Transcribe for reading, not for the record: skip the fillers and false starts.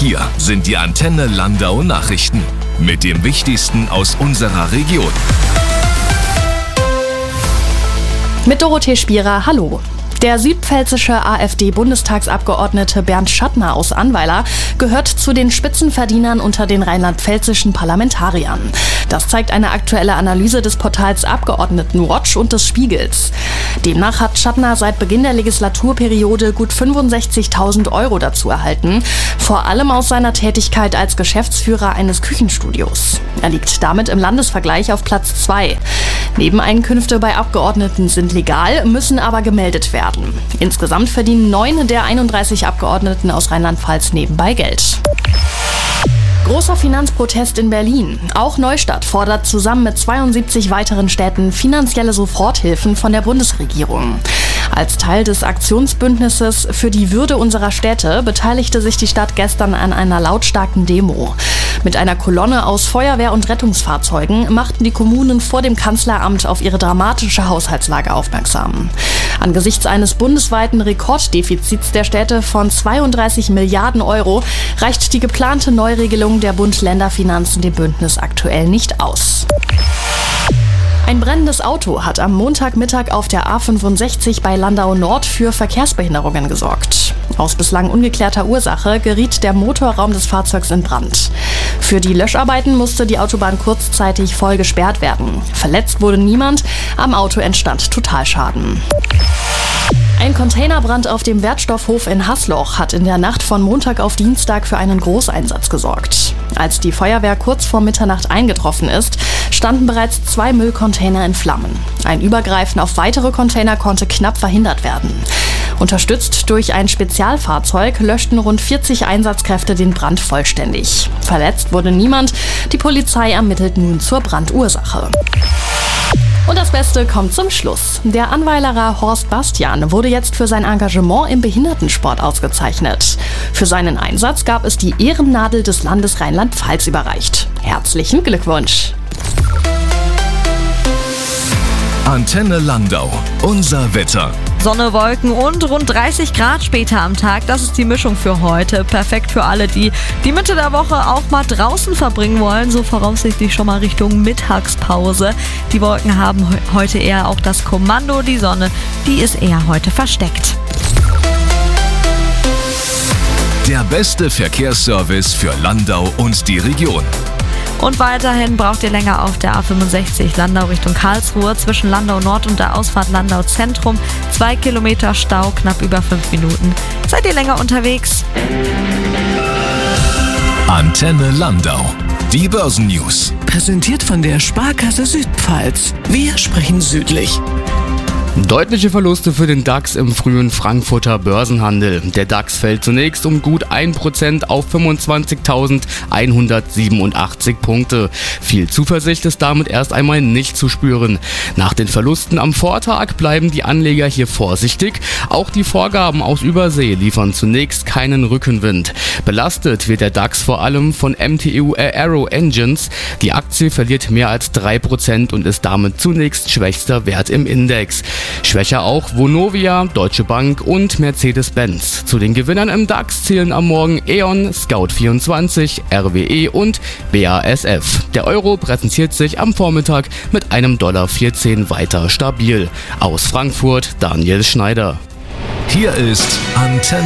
Hier sind die Antenne Landau Nachrichten mit dem Wichtigsten aus unserer Region. Mit Dorothee Spierer, hallo. Der südpfälzische AfD-Bundestagsabgeordnete Bernd Schattner aus Annweiler gehört zu den Spitzenverdienern unter den rheinland-pfälzischen Parlamentariern. Das zeigt eine aktuelle Analyse des Portals Abgeordnetenwatch und des Spiegels. Demnach hat Schattner seit Beginn der Legislaturperiode gut 65.000 Euro dazu erhalten, vor allem aus seiner Tätigkeit als Geschäftsführer eines Küchenstudios. Er liegt damit im Landesvergleich auf Platz 2. Nebeneinkünfte bei Abgeordneten sind legal, müssen aber gemeldet werden. Insgesamt verdienen 9 der 31 Abgeordneten aus Rheinland-Pfalz nebenbei Geld. Großer Finanzprotest in Berlin. Auch Neustadt fordert zusammen mit 72 weiteren Städten finanzielle Soforthilfen von der Bundesregierung. Als Teil des Aktionsbündnisses für die Würde unserer Städte beteiligte sich die Stadt gestern an einer lautstarken Demo. Mit einer Kolonne aus Feuerwehr- und Rettungsfahrzeugen machten die Kommunen vor dem Kanzleramt auf ihre dramatische Haushaltslage aufmerksam. Angesichts eines bundesweiten Rekorddefizits der Städte von 32 Milliarden Euro reicht die geplante Neuregelung der Bund-Länder-Finanzen dem Bündnis aktuell nicht aus. Ein brennendes Auto hat am Montagmittag auf der A65 bei Landau Nord für Verkehrsbehinderungen gesorgt. Aus bislang ungeklärter Ursache geriet der Motorraum des Fahrzeugs in Brand. Für die Löscharbeiten musste die Autobahn kurzzeitig voll gesperrt werden. Verletzt wurde niemand, am Auto entstand Totalschaden. Ein Containerbrand auf dem Wertstoffhof in Haßloch hat in der Nacht von Montag auf Dienstag für einen Großeinsatz gesorgt. Als die Feuerwehr kurz vor Mitternacht eingetroffen ist, standen bereits 2 Müllcontainer in Flammen. Ein Übergreifen auf weitere Container konnte knapp verhindert werden. Unterstützt durch ein Spezialfahrzeug löschten rund 40 Einsatzkräfte den Brand vollständig. Verletzt wurde niemand, die Polizei ermittelt nun zur Brandursache. Und das Beste kommt zum Schluss. Der Annweilerer Horst Bastian wurde jetzt für sein Engagement im Behindertensport ausgezeichnet. Für seinen Einsatz gab es die Ehrennadel des Landes Rheinland-Pfalz überreicht. Herzlichen Glückwunsch! Antenne Landau, unser Wetter. Sonne, Wolken und rund 30 Grad später am Tag. Das ist die Mischung für heute. Perfekt für alle, die die Mitte der Woche auch mal draußen verbringen wollen. So voraussichtlich schon mal Richtung Mittagspause. Die Wolken haben heute eher auch das Kommando. Die Sonne, die ist eher heute versteckt. Der beste Verkehrsservice für Landau und die Region. Und weiterhin braucht ihr länger auf der A65 Landau Richtung Karlsruhe zwischen Landau Nord und der Ausfahrt Landau Zentrum. 2 Kilometer Stau, knapp über 5 Minuten. Seid ihr länger unterwegs? Antenne Landau. Die Börsennews. Präsentiert von der Sparkasse Südpfalz. Wir sprechen südlich. Deutliche Verluste für den DAX im frühen Frankfurter Börsenhandel. Der DAX fällt zunächst um gut 1% auf 25.187 Punkte. Viel Zuversicht ist damit erst einmal nicht zu spüren. Nach den Verlusten am Vortag bleiben die Anleger hier vorsichtig. Auch die Vorgaben aus Übersee liefern zunächst keinen Rückenwind. Belastet wird der DAX vor allem von MTU Aero Engines. Die Aktie verliert mehr als 3% und ist damit zunächst schwächster Wert im Index. Schwächer auch Vonovia, Deutsche Bank und Mercedes-Benz. Zu den Gewinnern im DAX zählen am Morgen E.ON, Scout24, RWE und BASF. Der Euro präsentiert sich am Vormittag mit einem $1,14 weiter stabil. Aus Frankfurt Daniel Schneider. Hier ist Antenne